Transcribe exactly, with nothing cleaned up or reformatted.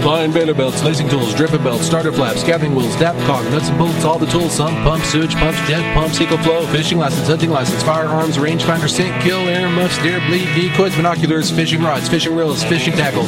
Fine baler belts, lacing tools, dripping belts, starter flaps, scabbing wheels, dapcock, nuts and bolts, all the tools, sump, pumps, sewage pumps, jet pumps, EcoFlow, fishing license, hunting license, firearms, rangefinder, sink, kill, air muffs, deer, bleed, decoys, binoculars, fishing rods, fishing reels, fishing tackle,